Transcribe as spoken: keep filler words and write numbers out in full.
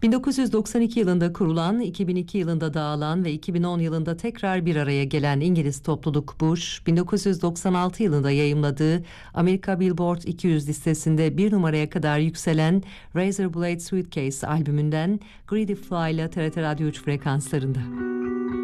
bin dokuz yüz doksan iki yılında kurulan, iki bin iki yılında dağılan ve iki bin on yılında tekrar bir araya gelen İngiliz topluluk Bush, bin dokuz yüz doksan altı yılında yayımladığı Amerika Billboard iki yüz listesinde bir numaraya kadar yükselen Razor Blade Suitcase albümünden Greedy Fly ile T R T Radyo üç frekanslarında.